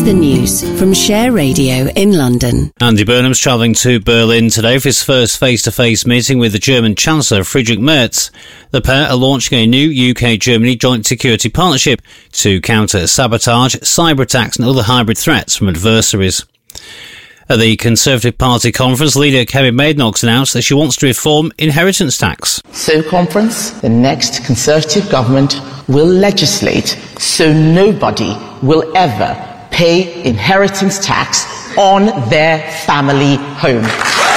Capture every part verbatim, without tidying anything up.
the news from Share Radio in London. Andy Burnham's travelling to Berlin today for his first face-to-face meeting with the German Chancellor Friedrich Merz. The pair are launching a new U K-Germany joint security partnership to counter sabotage, cyber attacks and other hybrid threats from adversaries. At the Conservative Party conference, leader Kevin Maidenox announced that she wants to reform inheritance tax. So, conference, the next Conservative government will legislate so nobody will ever pay inheritance tax on their family home.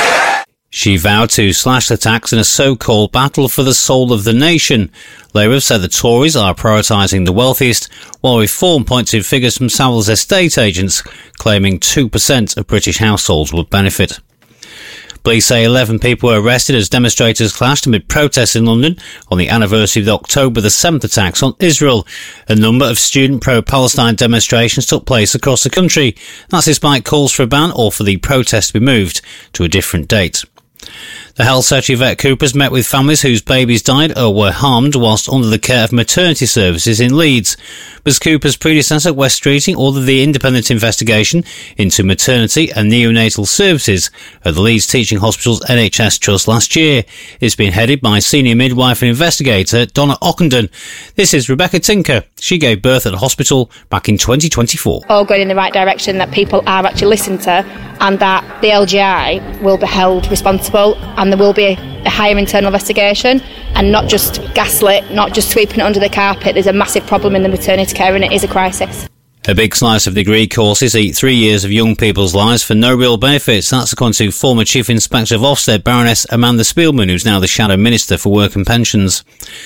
She vowed to slash the tax in a so-called battle for the soul of the nation. Labour have said the Tories are prioritising the wealthiest, while Reform points to figures from Savills estate agents claiming two percent of British households would benefit. Police say eleven people were arrested as demonstrators clashed amid protests in London on the anniversary of the October the seventh attacks on Israel. A number of student pro-Palestine demonstrations took place across the country. That's despite calls for a ban or for the protest to be moved to a different date. The Health Secretary Vet Coopers met with families whose babies died or were harmed whilst under the care of maternity services in Leeds. Ms Cooper's predecessor, West Streeting, ordered the independent investigation into maternity and neonatal services at the Leeds Teaching Hospital's N H S Trust last year. It's been headed by senior midwife and investigator Donna Ockenden. This is Rebecca Tinker. She gave birth at the hospital back in twenty twenty-four. All going in the right direction, that people are actually listened to and that the L G I will be held responsible and there will be a higher internal investigation and not just gaslit, not just sweeping it under the carpet. There's a massive problem in the maternity care and it is a crisis. A big slice of degree courses eat three years of young people's lives for no real benefits. That's according to former Chief Inspector of Ofsted, Baroness Amanda Spielman, who's now the Shadow Minister for Work and Pensions.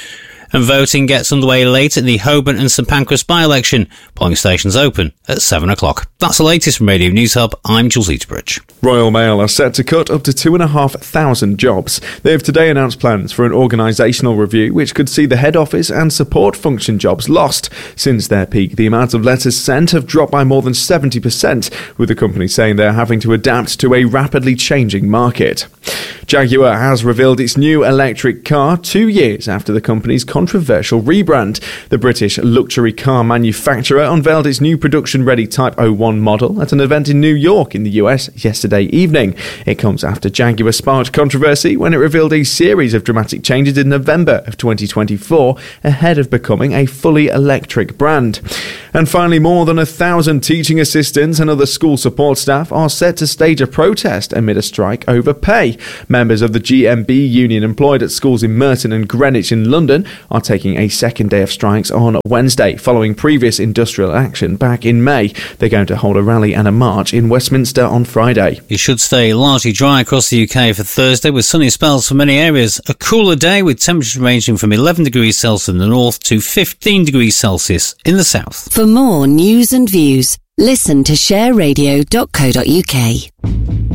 And voting gets underway late in the Holborn and St Pancras by-election. Polling stations open at seven o'clock. That's the latest from Radio News Hub. I'm Jules Eaterbridge. Royal Mail are set to cut up to two and a half thousand jobs. They have today announced plans for an organisational review which could see the head office and support function jobs lost. Since their peak, the amount of letters sent have dropped by more than seventy percent, with the company saying they're having to adapt to a rapidly changing market. Jaguar has revealed its new electric car two years after the company's controversial rebrand. The British luxury car manufacturer unveiled its new production-ready Type oh one model at an event in New York in the U S yesterday evening. It comes after Jaguar sparked controversy when it revealed a series of dramatic changes in November of twenty twenty-four ahead of becoming a fully electric brand. And finally, more than a thousand teaching assistants and other school support staff are set to stage a protest amid a strike over pay. Members of the G M B union employed at schools in Merton and Greenwich in London are taking a second day of strikes on Wednesday, following previous industrial action back in May. They're going to hold a rally and a march in Westminster on Friday. It should stay largely dry across the U K for Thursday, with sunny spells for many areas. A cooler day with temperatures ranging from eleven degrees Celsius in the north to fifteen degrees Celsius in the south. For more news and views, listen to share radio dot co dot uk.